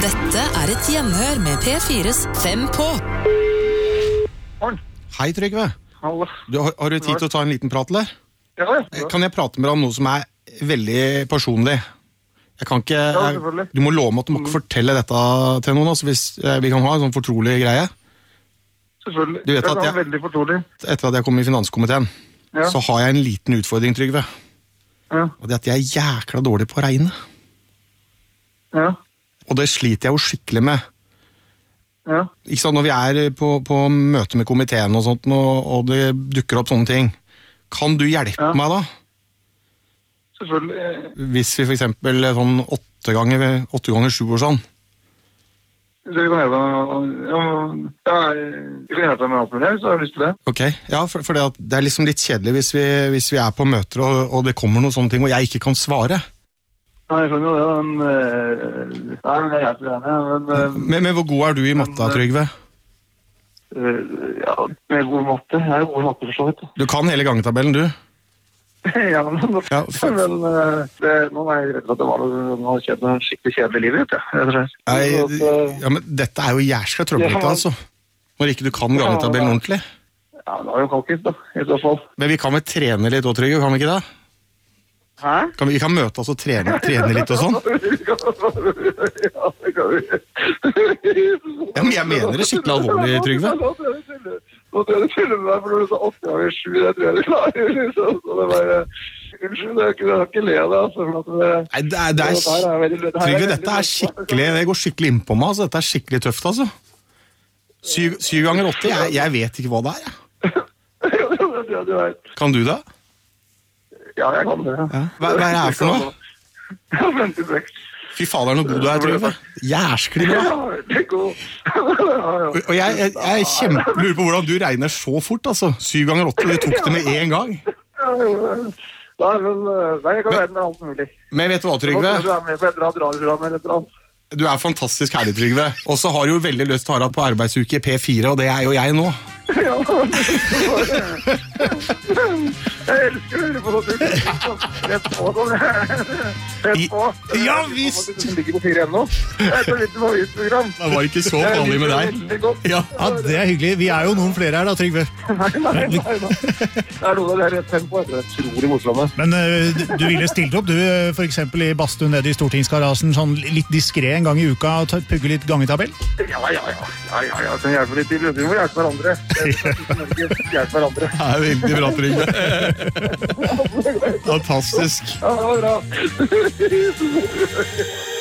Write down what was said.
Dette et hjemhør med P4's 5 på. Hei Trygve. Hallo. Har du tid til å ta en liten prat, eller? Ja. Kan jeg prate med deg om noe som veldig personlig? Jeg kan ikke... selvfølgelig. Du må love meg at du må ikke fortelle dette til noen, altså, hvis vi kan ha en sånn fortrolig greie. Selvfølgelig. Du vet at det veldig fortrolig. Etter at jeg kom i finanskomiteen, så har jeg en liten utfordring, Trygve. Ja. Og det at jeg jækla dårlig på å regne. Ja. Og det sliter jeg jo skikkelig med. Ja. Ikke sant, når vi på møte med komiteen og sånt, og det dukker opp sånne ting. Kan du hjelpe meg da? Selvfølgelig. Hvis vi for eksempel sånn 8 ganger 7 år sånn. Så vi kan hjelpe med alt mulig, så har jeg lyst til det. Ok, ja, for det liksom litt kjedelig hvis vi på møter, og det kommer noen sånne ting, og jeg ikke kan svare. Nei, jeg skjønner jo det, men jeg hjelper gjerne. Men hvor god du i matte, Trygve? Ja, med god matte. Jeg god i matte for så vidt. Du kan hele gangetabellen, du? Ja, men nå jeg redd for at det var noe skikkelig kjedelig liv ut, ja, men dette jo jæskla trøblete, altså. Når ikke du kan gangetabellen ordentlig. Ja, det jo kalkis da, i så fall. Men vi kan vel trene litt også, Trygve, kan vi ikke det? Hæ? Vi kan møte oss og trene litt og sånn? Ja, det kan vi. Ja, men jeg mener det skikkelig alvorlig, Trygve. Nå tror jeg du fyller med meg, for du sa 8 ganger 7, det tror jeg du klarer, liksom. Så det bare... Unnskyld, jeg har ikke le av det, altså. Nei, Trygve, dette skikkelig, det går skikkelig inn på meg, altså. Dette skikkelig tøft, altså. 7 ganger 8, jeg vet ikke hva det Ja. Kan du det? Ja, jeg kan det. Ja. Hva det her for noe? Ja, 56. Fy fader, noe god du Trygve. Jærskelig bra. Ja, det går. Og jeg lurer på hvordan du regner så fort, altså. 7 ganger 8, du tok det med en gang. Nei, jeg kan regne med alt mulig. Men vet du hva, Trygve? Du med på et radioprogram eller et eller annet. Du fantastisk herlig, Trygve. Og så har du jo veldig lyst til å ha deg på arbeidsuke P4, og det jo jeg nå. Ja, jeg elsker å høre på det. Rett på sånn. Rett på. Ja, visst. Du ligger på 4 ennå. Det så litt favorittprogram. Det var ikke så vanlig med deg. Ja, det hyggelig. Vi jo noen flere her da, Trygve. Nei. Det noe av det rett tempo. Det utrolig morsomme. Men du ville stilt opp, du, for eksempel i badstuen nede i Stortingsgarasjen, sånn litt diskret en gang i uka, og pugge litt gangetabell? Ja. Så hjelper litt til. Vi må hjelpe hverandre. Hjelpe hverandre. Det veldig bra, Trygve. Fantastisk. Ja, det var bra.